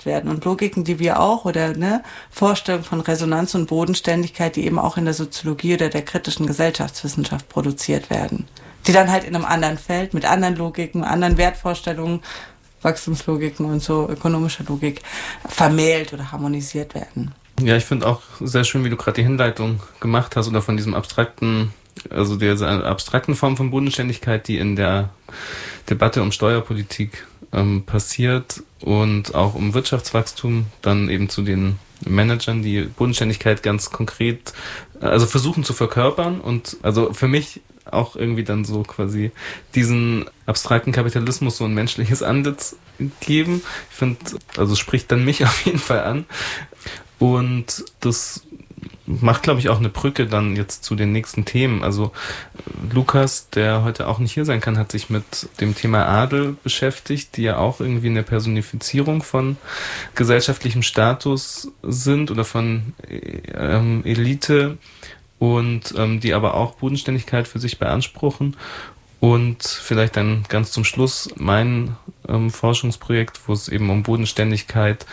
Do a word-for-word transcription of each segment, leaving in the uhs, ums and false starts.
werden und Logiken, die wir auch oder ne Vorstellungen von Resonanz und Bodenständigkeit, die eben auch in der Soziologie oder der kritischen Gesellschaftswissenschaft produziert werden, die dann halt in einem anderen Feld mit anderen Logiken, anderen Wertvorstellungen, Wachstumslogiken und so ökonomischer Logik vermählt oder harmonisiert werden. Ja, ich finde auch sehr schön, wie du gerade die Hinleitung gemacht hast oder von diesem abstrakten, also dieser abstrakten Form von Bodenständigkeit, die in der Debatte um Steuerpolitik ähm, passiert und auch um Wirtschaftswachstum, dann eben zu den Managern, die Bodenständigkeit ganz konkret, also versuchen zu verkörpern und also für mich auch irgendwie dann so quasi diesen abstrakten Kapitalismus so ein menschliches Antlitz geben. Ich finde, also spricht dann mich auf jeden Fall an. Und das macht, glaube ich, auch eine Brücke dann jetzt zu den nächsten Themen. Also Lukas, der heute auch nicht hier sein kann, hat sich mit dem Thema Adel beschäftigt, die ja auch irgendwie eine Personifizierung von gesellschaftlichem Status sind oder von ähm, Elite und ähm, die aber auch Bodenständigkeit für sich beanspruchen. Und vielleicht dann ganz zum Schluss mein ähm, Forschungsprojekt, wo es eben um Bodenständigkeit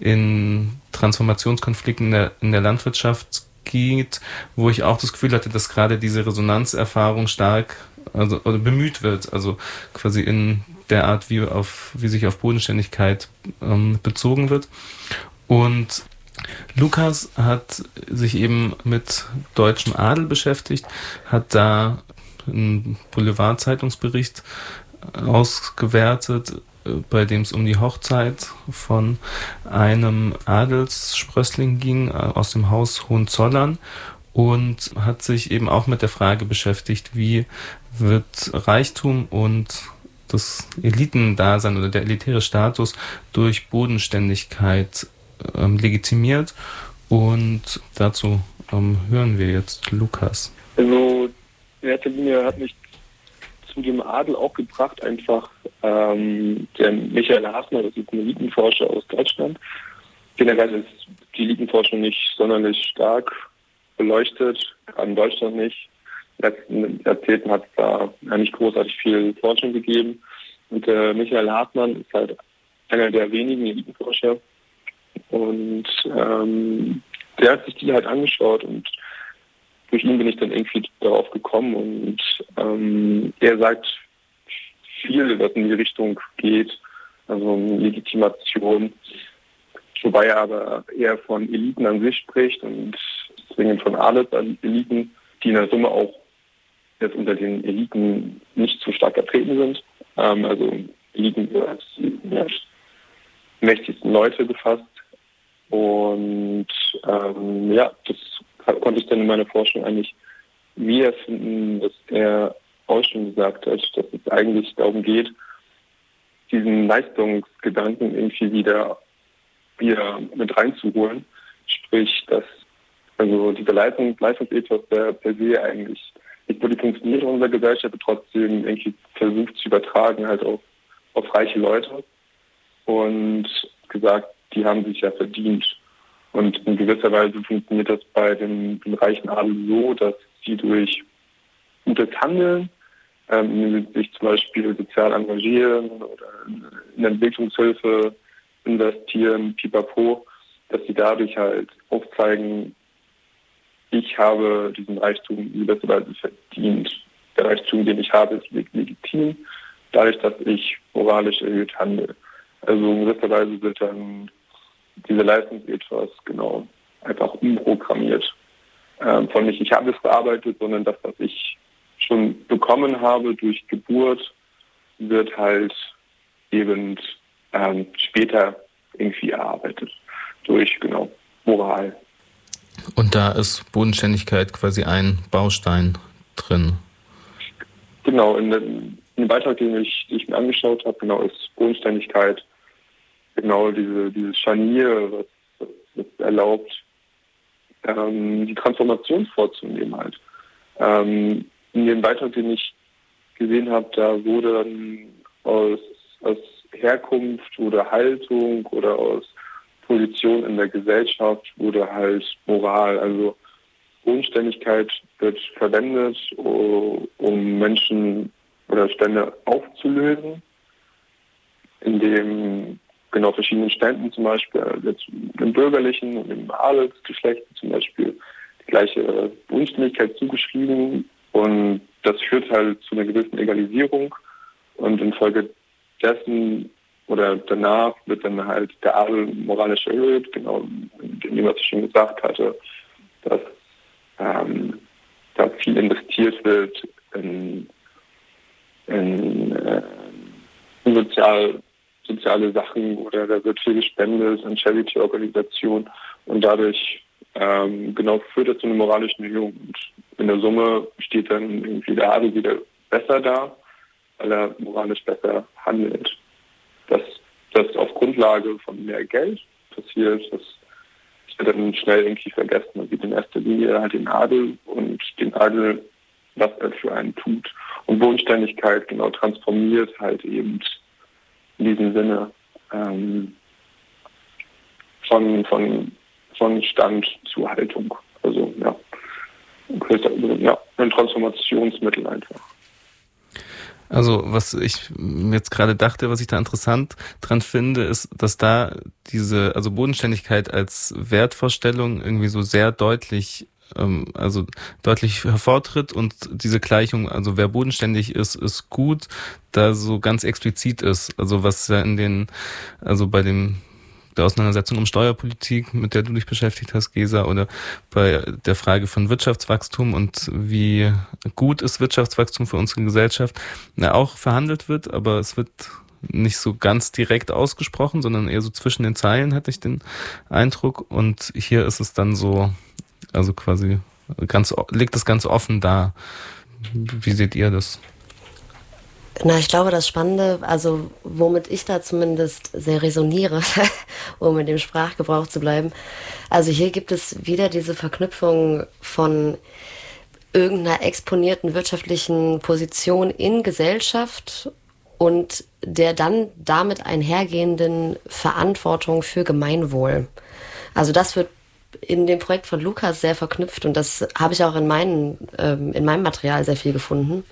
in Transformationskonflikten in der, in der Landwirtschaft geht, wo ich auch das Gefühl hatte, dass gerade diese Resonanzerfahrung stark also oder bemüht wird, also quasi in der Art, wie auf wie sich auf Bodenständigkeit ähm, bezogen wird. Und Lukas hat sich eben mit deutschem Adel beschäftigt, hat da einen Boulevard-Zeitungsbericht ausgewertet, bei dem es um die Hochzeit von einem Adelssprössling ging aus dem Haus Hohenzollern und hat sich eben auch mit der Frage beschäftigt, wie wird Reichtum und das Elitendasein oder der elitäre Status durch Bodenständigkeit ähm, legitimiert. Und dazu ähm, hören wir jetzt Lukas. Also in erster Linie hat mich zu dem Adel auch gebracht, einfach ähm, der Michael Hasner, das ist ein Elitenforscher aus Deutschland. Generell ist die Elitenforschung nicht sonderlich stark beleuchtet, gerade in Deutschland nicht. In den letzten Jahrzehnten hat es da nicht großartig viel Forschung gegeben. Und äh, Michael Hartmann ist halt einer der wenigen Elitenforscher. Und ähm, der hat sich die halt angeschaut und durch ihn bin ich dann irgendwie darauf gekommen und ähm, er sagt viel, was in die Richtung geht, also Legitimation, wobei er aber eher von Eliten an sich spricht und zwingend von Adelseliten, die in der Summe auch jetzt unter den Eliten nicht so stark vertreten sind. Ähm, also Eliten wird als die mächtigsten Leute gefasst und ähm, ja, das konnte ich dann in meiner Forschung eigentlich wiederfinden, dass er auch schon gesagt hat, dass es eigentlich darum geht, diesen Leistungsgedanken irgendwie wieder, wieder mit reinzuholen. Sprich, dass also dieser Leistung, Leistungsethos, der per se eigentlich nicht wirklich funktioniert in unserer Gesellschaft, aber trotzdem irgendwie versucht zu übertragen halt auf, auf reiche Leute. Und gesagt, die haben sich ja verdient. Und in gewisser Weise funktioniert das bei den, den reichen Adel so, dass sie durch gutes Handeln, ähm, sich zum Beispiel sozial engagieren oder in Entwicklungshilfe investieren, pipapo, dass sie dadurch halt aufzeigen, ich habe diesen Reichtum in gewisser Weise verdient. Der Reichtum, den ich habe, ist legitim, dadurch, dass ich moralisch erhöht handle. Also in gewisser Weise wird dann diese Leistungsethos genau einfach umprogrammiert. Ähm, von nicht, ich habe es bearbeitet, sondern das, was ich schon bekommen habe durch Geburt, wird halt eben ähm, später irgendwie erarbeitet durch genau Moral. Und da ist Bodenständigkeit quasi ein Baustein drin. Genau, in dem, in dem Beitrag, den ich, den ich mir angeschaut habe, genau ist Bodenständigkeit genau diese, dieses Scharnier, was, was erlaubt, ähm, die Transformation vorzunehmen halt. Ähm, in dem Beitrag, den ich gesehen habe, da wurde dann aus, aus Herkunft oder Haltung oder aus Position in der Gesellschaft wurde halt Moral, also Bodenständigkeit wird verwendet, um Menschen oder Stände aufzulösen, indem genau verschiedenen Ständen, zum Beispiel jetzt im bürgerlichen und im Adelsgeschlecht zum Beispiel die gleiche Bodenständigkeit zugeschrieben, und das führt halt zu einer gewissen Egalisierung, und infolgedessen oder danach wird dann halt der Adel moralisch erhöht, genau dem, was ich schon gesagt hatte, dass ähm, da viel investiert wird in, in, äh, in sozial, soziale Sachen, oder da wird viel gespendet an Charity-Organisationen, und dadurch ähm, genau führt das zu einer moralischen Erhöhung. Und in der Summe steht dann irgendwie der Adel wieder besser da, weil er moralisch besser handelt. Dass das auf Grundlage von mehr Geld passiert, das wird dann schnell irgendwie vergessen. Man sieht in erster Linie halt den Adel und den Adel, was er für einen tut. Und Bodenständigkeit genau transformiert halt eben in diesem Sinne ähm, von, von, von Stand zu Haltung. Also ja, ja, ein Transformationsmittel einfach. Also was ich jetzt gerade dachte, was ich da interessant dran finde, ist, dass da diese, also Bodenständigkeit als Wertvorstellung irgendwie so sehr deutlich, ähm, also deutlich hervortritt, und diese Gleichung, also wer bodenständig ist, ist gut, da so ganz explizit ist. Also was ja in den, also bei dem der Auseinandersetzung um Steuerpolitik, mit der du dich beschäftigt hast, Gesa, oder bei der Frage von Wirtschaftswachstum und wie gut ist Wirtschaftswachstum für unsere Gesellschaft, na, auch verhandelt wird, aber es wird nicht so ganz direkt ausgesprochen, sondern eher so zwischen den Zeilen, hatte ich den Eindruck. Und hier ist es dann so, also quasi ganz, liegt das ganz offen da. Wie seht ihr das? Na, ich glaube, das Spannende, also womit ich da zumindest sehr resoniere, um in dem Sprachgebrauch zu bleiben, also hier gibt es wieder diese Verknüpfung von irgendeiner exponierten wirtschaftlichen Position in Gesellschaft und der dann damit einhergehenden Verantwortung für Gemeinwohl. Also das wird in dem Projekt von Lukas sehr verknüpft, und das habe ich auch in, meinen, ähm, in meinem Material sehr viel gefunden,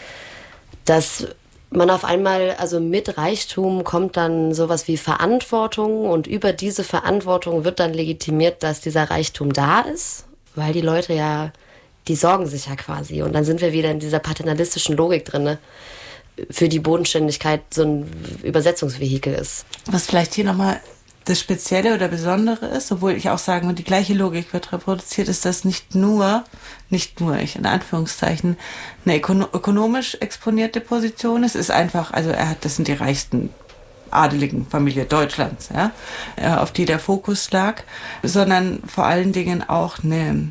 dass man auf einmal, also mit Reichtum kommt dann sowas wie Verantwortung, und über diese Verantwortung wird dann legitimiert, dass dieser Reichtum da ist, weil die Leute ja, die sorgen sich ja quasi, und dann sind wir wieder in dieser paternalistischen Logik drin, für die Bodenständigkeit so ein Übersetzungsvehikel ist. Was vielleicht hier nochmal das Spezielle oder Besondere ist, obwohl ich auch sagen würde, die gleiche Logik wird reproduziert, ist, dass nicht nur, nicht nur ich in Anführungszeichen, eine ökono- ökonomisch exponierte Position ist, ist einfach, also er hat, das sind die reichsten adeligen Familie Deutschlands, ja, auf die der Fokus lag, sondern vor allen Dingen auch eine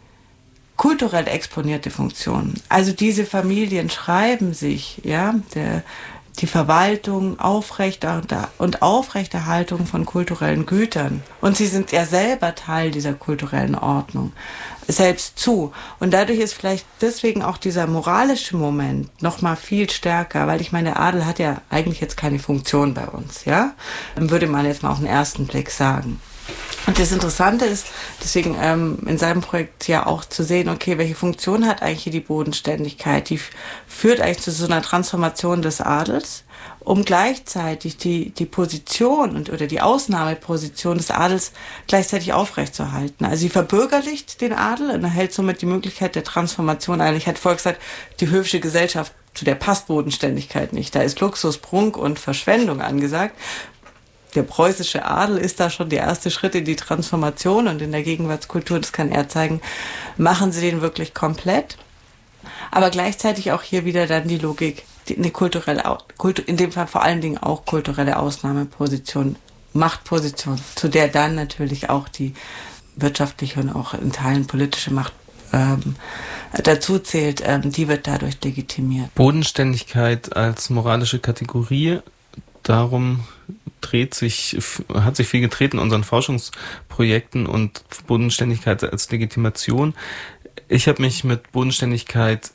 kulturell exponierte Funktion. Also diese Familien schreiben sich, ja, der die Verwaltung, Aufrechter und Aufrechterhaltung von kulturellen Gütern. Und sie sind ja selber Teil dieser kulturellen Ordnung, selbst zu. Und dadurch ist vielleicht deswegen auch dieser moralische Moment noch mal viel stärker, weil ich meine, der Adel hat ja eigentlich jetzt keine Funktion bei uns, ja? Würde man jetzt mal auf den ersten Blick sagen. Und das Interessante ist, deswegen ähm, in seinem Projekt ja auch zu sehen, okay, welche Funktion hat eigentlich hier die Bodenständigkeit? Die f- führt eigentlich zu so einer Transformation des Adels, um gleichzeitig die, die Position und oder die Ausnahmeposition des Adels gleichzeitig aufrechtzuerhalten. Also sie verbürgerlicht den Adel und erhält somit die Möglichkeit der Transformation. Eigentlich hat vorher gesagt, die höfische Gesellschaft, zu der passt Bodenständigkeit nicht. Da ist Luxus, Prunk und Verschwendung angesagt. Der preußische Adel ist da schon der erste Schritt in die Transformation, und in der Gegenwartskultur, das kann er zeigen, machen sie den wirklich komplett. Aber gleichzeitig auch hier wieder dann die Logik, die, eine kulturelle, in dem Fall vor allen Dingen auch kulturelle Ausnahmeposition, Machtposition, zu der dann natürlich auch die wirtschaftliche und auch in Teilen politische Macht ähm, dazu zählt, ähm, die wird dadurch legitimiert. Bodenständigkeit als moralische Kategorie, darum dreht sich, hat sich viel gedreht in unseren Forschungsprojekten, und Bodenständigkeit als Legitimation. Ich habe mich mit Bodenständigkeit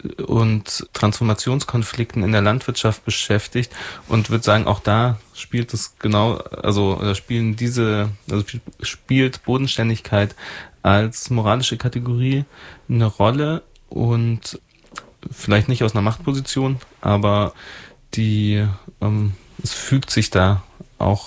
und Transformationskonflikten in der Landwirtschaft beschäftigt und würde sagen, auch da spielt es genau, also da spielen diese, also spielt Bodenständigkeit als moralische Kategorie eine Rolle, und vielleicht nicht aus einer Machtposition, aber die ähm, es fügt sich da auch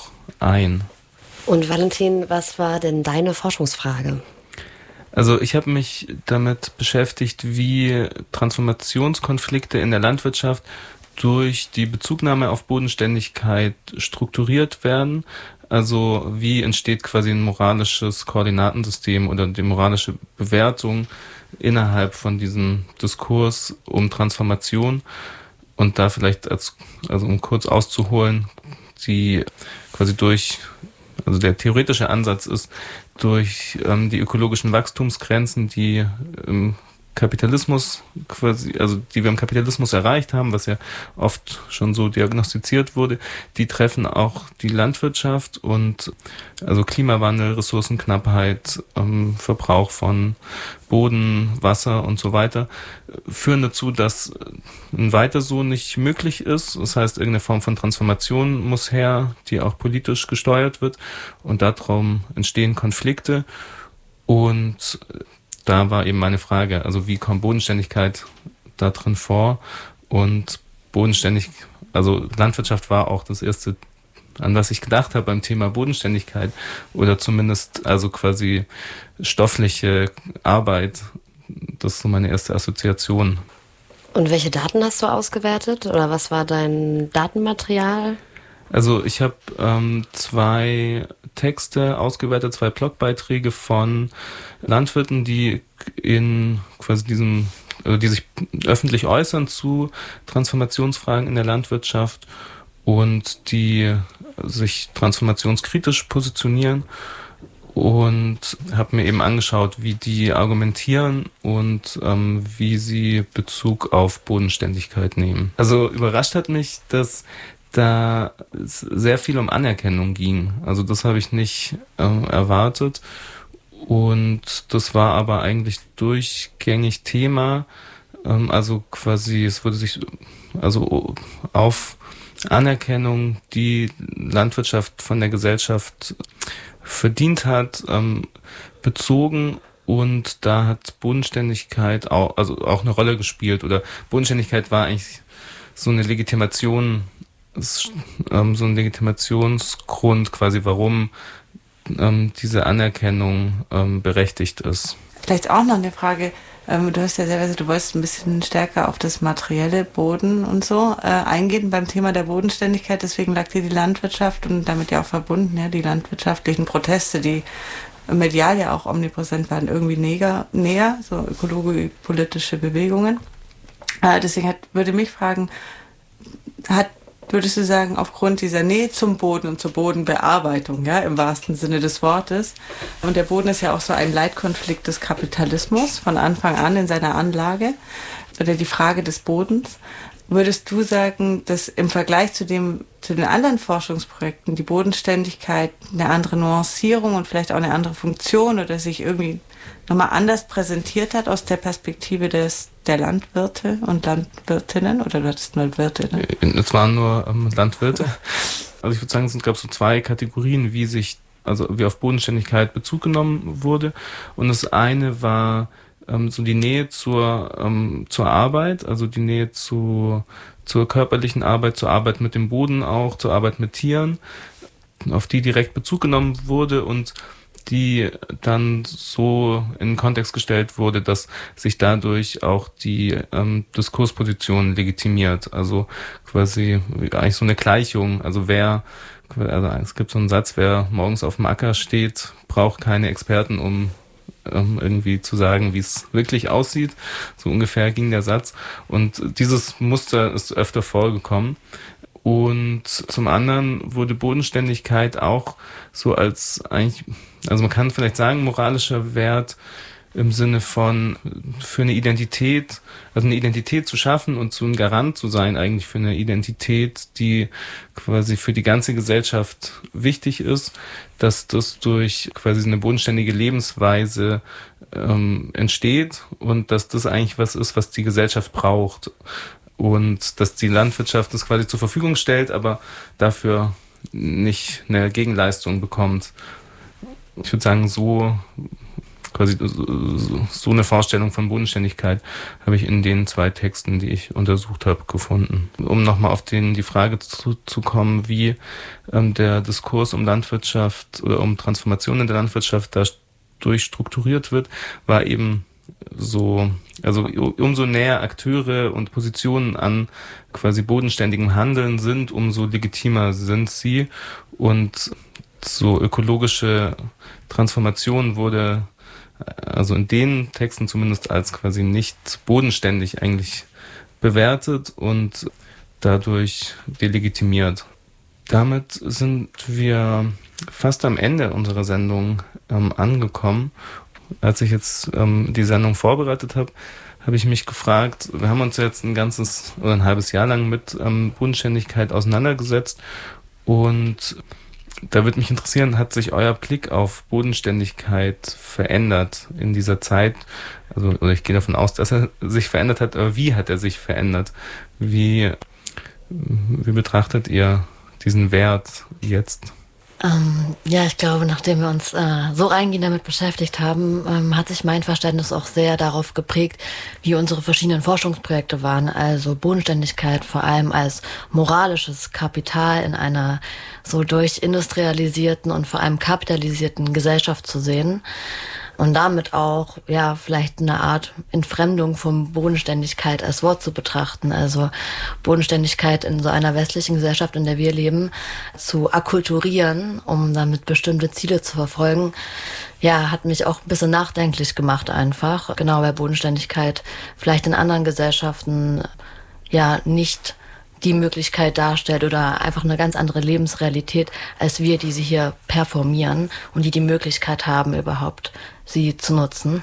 ein. Und Valentin, was war denn deine Forschungsfrage? Also ich habe mich damit beschäftigt, wie Transformationskonflikte in der Landwirtschaft durch die Bezugnahme auf Bodenständigkeit strukturiert werden. Also wie entsteht quasi ein moralisches Koordinatensystem oder die moralische Bewertung innerhalb von diesem Diskurs um Transformation. Und da vielleicht, als, also um kurz auszuholen, die quasi durch, also der theoretische Ansatz ist, durch ähm, die ökologischen Wachstumsgrenzen, die im Kapitalismus quasi, also die wir im Kapitalismus erreicht haben, was ja oft schon so diagnostiziert wurde, die treffen auch die Landwirtschaft und also Klimawandel, Ressourcenknappheit, ähm, Verbrauch von Boden, Wasser und so weiter, führen dazu, dass ein Weiter so nicht möglich ist. Das heißt, irgendeine Form von Transformation muss her, die auch politisch gesteuert wird und darum entstehen Konflikte und da war eben meine Frage, also wie kommt Bodenständigkeit da drin vor? Und bodenständig, also Landwirtschaft war auch das erste, an was ich gedacht habe beim Thema Bodenständigkeit oder zumindest also quasi stoffliche Arbeit. Das ist so meine erste Assoziation. Und welche Daten hast du ausgewertet oder was war dein Datenmaterial? Also ich habe ähm, zwei Texte ausgewertet, zwei Blogbeiträge von Landwirten, die in quasi diesem, also die sich öffentlich äußern zu Transformationsfragen in der Landwirtschaft und die sich transformationskritisch positionieren und habe mir eben angeschaut, wie die argumentieren und ähm, wie sie Bezug auf Bodenständigkeit nehmen. Also überrascht hat mich, dass da es sehr viel um Anerkennung ging. Also das habe ich nicht äh, erwartet. Und das war aber eigentlich durchgängig Thema. Ähm, also quasi, es wurde sich also auf Anerkennung, die Landwirtschaft von der Gesellschaft verdient hat, ähm, bezogen. Und da hat Bodenständigkeit auch, also auch eine Rolle gespielt. Oder Bodenständigkeit war eigentlich so eine Legitimation, ist, ähm, so ein Legitimationsgrund quasi, warum ähm, diese Anerkennung ähm, berechtigt ist. Vielleicht auch noch eine Frage, ähm, du hast ja selber gesagt, du wolltest ein bisschen stärker auf das materielle Boden und so äh, eingehen beim Thema der Bodenständigkeit, deswegen lag dir die Landwirtschaft und damit ja auch verbunden, ja, die landwirtschaftlichen Proteste, die medial ja auch omnipräsent waren, irgendwie näher, näher so ökologisch-politische Bewegungen. Äh, deswegen hat, würde mich fragen, hat würdest du sagen, aufgrund dieser Nähe zum Boden und zur Bodenbearbeitung, ja, im wahrsten Sinne des Wortes, und der Boden ist ja auch so ein Leitkonflikt des Kapitalismus von Anfang an in seiner Anlage, oder die Frage des Bodens, würdest du sagen, dass im Vergleich zu dem, zu den anderen Forschungsprojekten die Bodenständigkeit eine andere Nuancierung und vielleicht auch eine andere Funktion oder sich irgendwie nochmal anders präsentiert hat aus der Perspektive des, der Landwirte und Landwirtinnen? Oder du hattest nur Wirte, ne? Es waren nur ähm, Landwirte. Also ich würde sagen, es gab so zwei Kategorien, wie sich, also wie auf Bodenständigkeit Bezug genommen wurde. Und das eine war ähm, so die Nähe zur, ähm, zur Arbeit, also die Nähe zu, zur körperlichen Arbeit, zur Arbeit mit dem Boden auch, zur Arbeit mit Tieren, auf die direkt Bezug genommen wurde und die dann so in den Kontext gestellt wurde, dass sich dadurch auch die ähm, Diskursposition legitimiert. Also quasi eigentlich so eine Gleichung. Also wer, also es gibt so einen Satz, wer morgens auf dem Acker steht, braucht keine Experten, um ähm, irgendwie zu sagen, wie es wirklich aussieht. So ungefähr ging der Satz. Und dieses Muster ist öfter vorgekommen. Und zum anderen wurde Bodenständigkeit auch so als eigentlich, also man kann vielleicht sagen, moralischer Wert im Sinne von für eine Identität, also eine Identität zu schaffen und so ein Garant zu sein eigentlich für eine Identität, die quasi für die ganze Gesellschaft wichtig ist, dass das durch quasi eine bodenständige Lebensweise ähm, entsteht und dass das eigentlich was ist, was die Gesellschaft braucht. Und dass die Landwirtschaft das quasi zur Verfügung stellt, aber dafür nicht eine Gegenleistung bekommt. Ich würde sagen, so quasi so, so eine Vorstellung von Bodenständigkeit habe ich in den zwei Texten, die ich untersucht habe, gefunden. Um nochmal auf den, die Frage zu, zu kommen, wie ähm, der Diskurs um Landwirtschaft oder um Transformation in der Landwirtschaft da durchstrukturiert wird, war eben so, also umso näher Akteure und Positionen an quasi bodenständigem Handeln sind, umso legitimer sind sie. Und so ökologische Transformation wurde also in den Texten zumindest als quasi nicht bodenständig eigentlich bewertet und dadurch delegitimiert. Damit sind wir fast am Ende unserer Sendung ähm, angekommen. Als ich jetzt ähm, die Sendung vorbereitet habe, habe ich mich gefragt, wir haben uns jetzt ein ganzes oder ein halbes Jahr lang mit ähm, Bodenständigkeit auseinandergesetzt und da würde mich interessieren, hat sich euer Blick auf Bodenständigkeit verändert in dieser Zeit? Also, oder ich gehe davon aus, dass er sich verändert hat, aber wie hat er sich verändert? Wie, wie betrachtet ihr diesen Wert jetzt? Ähm, ja, ich glaube, nachdem wir uns äh, so reingehend damit beschäftigt haben, ähm, hat sich mein Verständnis auch sehr darauf geprägt, wie unsere verschiedenen Forschungsprojekte waren. Also Bodenständigkeit vor allem als moralisches Kapital in einer so durchindustrialisierten und vor allem kapitalisierten Gesellschaft zu sehen. Und damit auch, ja, vielleicht eine Art Entfremdung von Bodenständigkeit als Wort zu betrachten. Also Bodenständigkeit in so einer westlichen Gesellschaft, in der wir leben, zu akkulturieren, um damit bestimmte Ziele zu verfolgen, ja, hat mich auch ein bisschen nachdenklich gemacht einfach. Genau, weil Bodenständigkeit vielleicht in anderen Gesellschaften, ja, nicht die Möglichkeit darstellt oder einfach eine ganz andere Lebensrealität als wir, die sie hier performieren und die die Möglichkeit haben, überhaupt sie zu nutzen.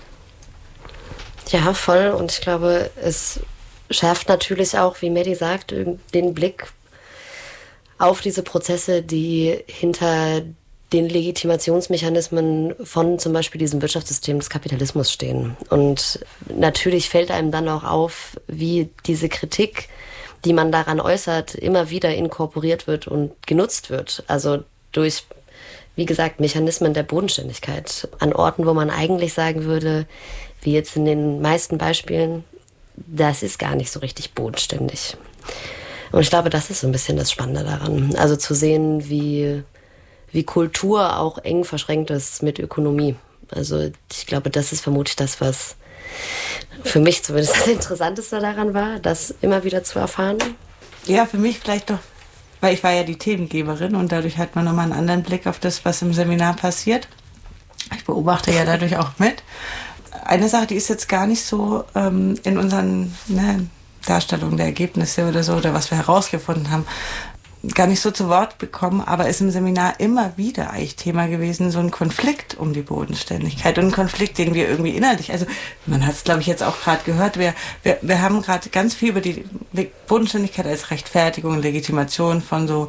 Ja, voll. Und ich glaube, es schärft natürlich auch, wie Mehdi sagt, den Blick auf diese Prozesse, die hinter den Legitimationsmechanismen von zum Beispiel diesem Wirtschaftssystem des Kapitalismus stehen. Und natürlich fällt einem dann auch auf, wie diese Kritik, die man daran äußert, immer wieder inkorporiert wird und genutzt wird. Also durch, wie gesagt, Mechanismen der Bodenständigkeit an Orten, wo man eigentlich sagen würde, wie jetzt in den meisten Beispielen, das ist gar nicht so richtig bodenständig. Und ich glaube, das ist so ein bisschen das Spannende daran. Also zu sehen, wie, wie Kultur auch eng verschränkt ist mit Ökonomie. Also ich glaube, das ist vermutlich das, was für mich zumindest das Interessanteste daran war, das immer wieder zu erfahren. Ja, für mich vielleicht doch, weil ich war ja die Themengeberin und dadurch hat man nochmal einen anderen Blick auf das, was im Seminar passiert. Ich beobachte ja dadurch auch mit. Eine Sache, die ist jetzt gar nicht so ähm, in unseren ne, Darstellungen der Ergebnisse oder so, oder was wir herausgefunden haben, gar nicht so zu Wort bekommen, aber ist im Seminar immer wieder eigentlich Thema gewesen, so ein Konflikt um die Bodenständigkeit und ein Konflikt, den wir irgendwie inhaltlich, also man hat es, glaube ich, jetzt auch gerade gehört, wir, wir, wir haben gerade ganz viel über die Bodenständigkeit als Rechtfertigung und Legitimation von so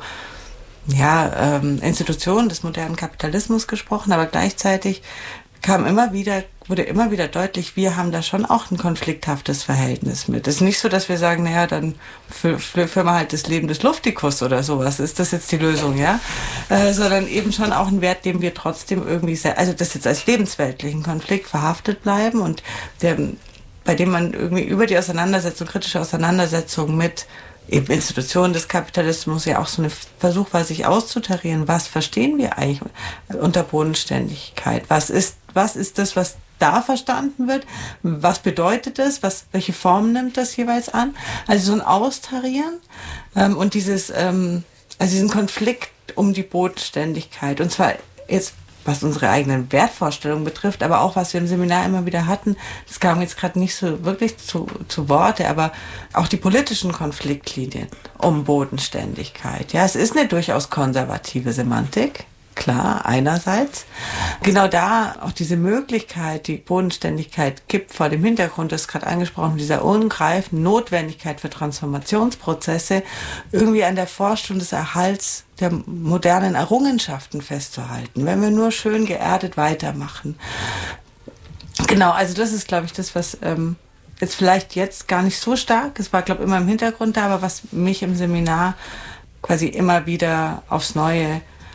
ja, ähm, Institutionen des modernen Kapitalismus gesprochen, aber gleichzeitig kam immer wieder, wurde immer wieder deutlich, wir haben da schon auch ein konflikthaftes Verhältnis mit. Es ist nicht so, dass wir sagen, naja, dann führen wir halt das Leben des Luftikus oder sowas. Ist das jetzt die Lösung, ja? Äh, sondern eben schon auch ein Wert, dem wir trotzdem irgendwie, sehr, also das jetzt als lebensweltlichen Konflikt verhaftet bleiben und der, bei dem man irgendwie über die Auseinandersetzung, kritische Auseinandersetzung mit eben Institutionen des Kapitalismus ja auch so ein Versuch war, sich auszutarieren. Was verstehen wir eigentlich unter Bodenständigkeit? Was ist, was ist das, was da verstanden wird? Was bedeutet das? Was, welche Form nimmt das jeweils an? Also so ein Austarieren ähm, und dieses, ähm, also diesen Konflikt um die Bodenständigkeit. Und zwar jetzt was unsere eigenen Wertvorstellungen betrifft, aber auch was wir im Seminar immer wieder hatten, das kam jetzt gerade nicht so wirklich zu, zu Worte, aber auch die politischen Konfliktlinien um Bodenständigkeit. Ja, es ist eine durchaus konservative Semantik, klar, einerseits. Genau da auch diese Möglichkeit, die Bodenständigkeit gibt vor dem Hintergrund, das ist gerade angesprochen, dieser ungreifenden Notwendigkeit für Transformationsprozesse, irgendwie an der Forschung des Erhalts der modernen Errungenschaften festzuhalten, wenn wir nur schön geerdet weitermachen. Genau, also das ist, glaube ich, das, was ähm, jetzt vielleicht jetzt gar nicht so stark, es war, glaube ich, immer im Hintergrund da, aber was mich im Seminar quasi immer wieder aufs Neue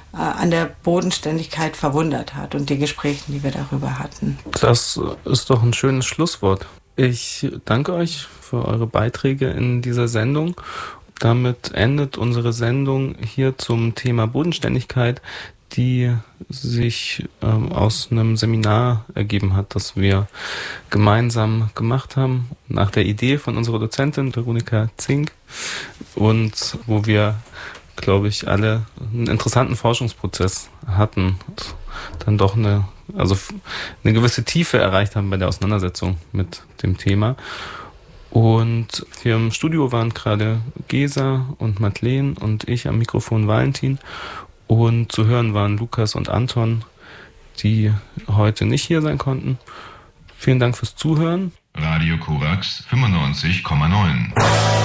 äh, an der Bodenständigkeit verwundert hat und den Gesprächen, die wir darüber hatten. Das ist doch ein schönes Schlusswort. Ich danke euch für eure Beiträge in dieser Sendung. Damit endet unsere Sendung hier zum Thema Bodenständigkeit, die sich ähm, aus einem Seminar ergeben hat, das wir gemeinsam gemacht haben, nach der Idee von unserer Dozentin Veronika Zink, und wo wir, glaube ich, alle einen interessanten Forschungsprozess hatten und dann doch eine, also eine gewisse Tiefe erreicht haben bei der Auseinandersetzung mit dem Thema. Und hier im Studio waren gerade Gesa und Madeleine und ich am Mikrofon Valentin. Und zu hören waren Lukas und Anton, die heute nicht hier sein konnten. Vielen Dank fürs Zuhören. Radio Korax fünfundneunzig Komma neun.